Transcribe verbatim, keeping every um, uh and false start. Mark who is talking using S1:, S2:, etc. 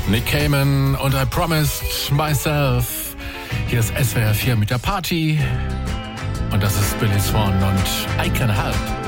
S1: Nick Cayman und I Promised Myself. Hier ist S W R vier mit der Party. Und das ist Billy Swan und I Can Help.